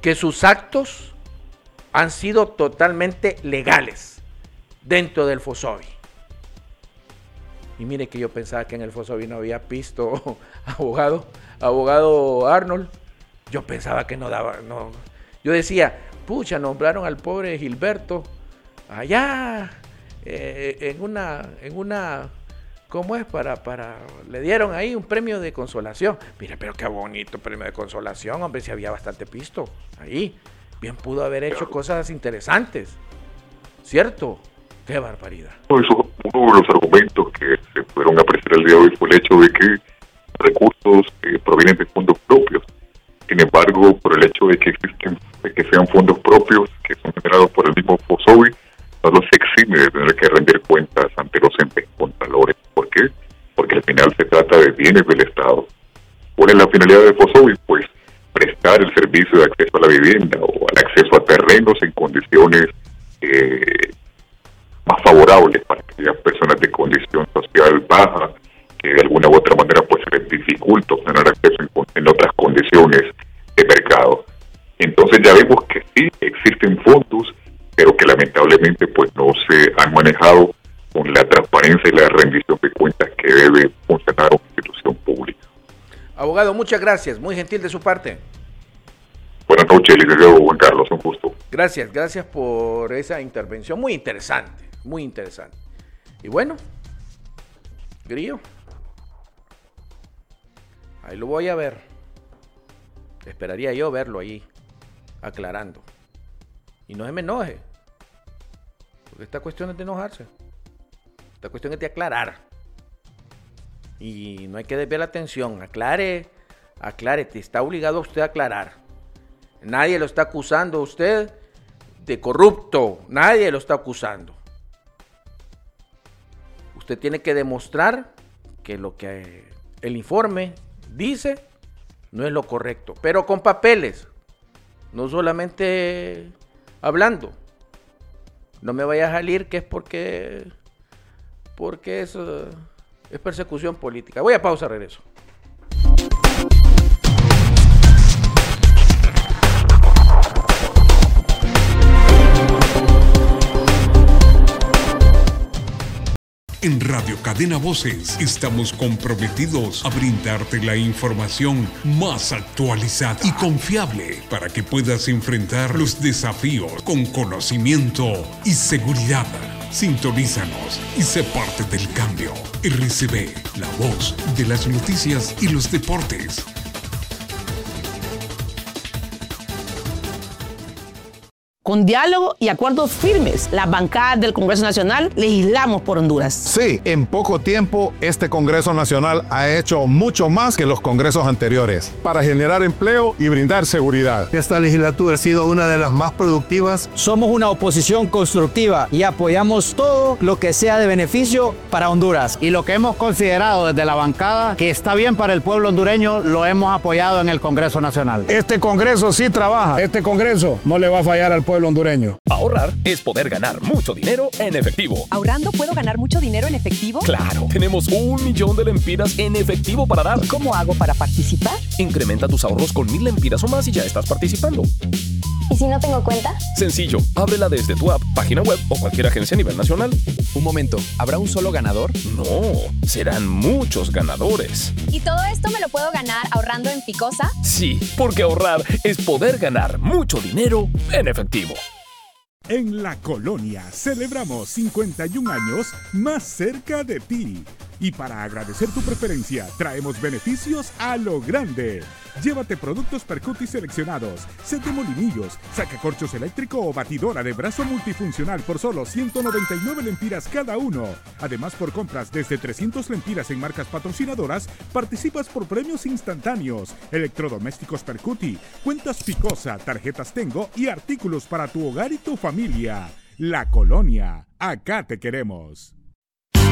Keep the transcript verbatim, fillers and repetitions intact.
que sus actos han sido totalmente legales dentro del Fosobi. Y mire que yo pensaba que en el Fosobi no había pisto, abogado, abogado Arnold. Yo pensaba que no daba, no. Yo decía, pucha, nombraron al pobre Gilberto allá eh, en una, en una, ¿cómo es? Para, para, le dieron ahí un premio de consolación. Mira, pero qué bonito premio de consolación, hombre, si había bastante pisto ahí. Bien pudo haber hecho cosas interesantes, ¿cierto? ¡Qué barbaridad! Eso, uno de los argumentos que se pudieron apreciar el día de hoy fue el hecho de que recursos eh, provienen de fondos propios. Sin embargo, por el hecho de que existen, de que sean fondos propios que son generados por el mismo Fosobi, no los exime de tener que rendir cuentas ante los entes contralores. ¿Por qué? Porque al final se trata de bienes del Estado. ¿Cuál es la finalidad de Fosobi? Pues prestar el servicio de acceso a la vivienda o al acceso a terrenos en condiciones eh, más favorables para aquellas personas de condición social baja, que de alguna u otra manera pues se les dificulta obtener acceso en, en otras condiciones de mercado. Entonces ya vemos que sí existen fondos, pero que lamentablemente pues no se han manejado con la transparencia y la rendición de cuentas que debe funcionar una institución pública. Abogado, muchas gracias, muy gentil de su parte. Buenas noches, licenciado Juan Carlos, un gusto. Gracias, gracias por esa intervención, muy interesante, muy interesante. Y bueno, Grillo, ahí lo voy a ver. Esperaría yo verlo ahí, aclarando. Y no se me enoje, porque esta cuestión es de enojarse. Esta cuestión es de aclarar. Y no hay que desviar la atención. Aclare, aclare, está obligado a usted a aclarar. Nadie lo está acusando a usted de corrupto. Nadie lo está acusando. Usted tiene que demostrar que lo que el informe dice no es lo correcto. Pero con papeles. No solamente hablando. No me vaya a salir que es porque... Porque eso... es persecución política. Voy a pausa, regreso. En Radio Cadena Voces estamos comprometidos a brindarte la información más actualizada y confiable para que puedas enfrentar los desafíos con conocimiento y seguridad. Sintonízanos y sé parte del cambio. R C B, la voz de las noticias y los deportes. Con diálogo y acuerdos firmes, las bancadas del Congreso Nacional legislamos por Honduras. Sí, en poco tiempo, este Congreso Nacional ha hecho mucho más que los congresos anteriores para generar empleo y brindar seguridad. Esta legislatura ha sido una de las más productivas. Somos una oposición constructiva y apoyamos todo lo que sea de beneficio para Honduras. Y lo que hemos considerado desde la bancada que está bien para el pueblo hondureño, lo hemos apoyado en el Congreso Nacional. Este Congreso sí trabaja. Este Congreso no le va a fallar al pueblo hondureño. Ahorrar es poder ganar mucho dinero en efectivo. ¿Ahorrando puedo ganar mucho dinero en efectivo? Claro, tenemos un millón de lempiras en efectivo para dar. ¿Cómo hago para participar? Incrementa tus ahorros con mil lempiras o más y ya estás participando. ¿Y si no tengo cuenta? Sencillo, ábrela desde tu app, página web o cualquier agencia a nivel nacional. Un momento, ¿habrá un solo ganador? No, serán muchos ganadores. ¿Y todo esto me lo puedo ganar ahorrando en Ficosa? Sí, porque ahorrar es poder ganar mucho dinero en efectivo. En La Colonia celebramos cincuenta y un años más cerca de ti. Y para agradecer tu preferencia, traemos beneficios a lo grande. Llévate productos Percuti seleccionados, set de molinillos, sacacorchos eléctrico o batidora de brazo multifuncional por solo ciento noventa y nueve lempiras cada uno. Además, por compras desde trescientas lempiras en marcas patrocinadoras, participas por premios instantáneos, electrodomésticos Percuti, cuentas Ficosa, tarjetas Tengo y artículos para tu hogar y tu familia. La Colonia, acá te queremos.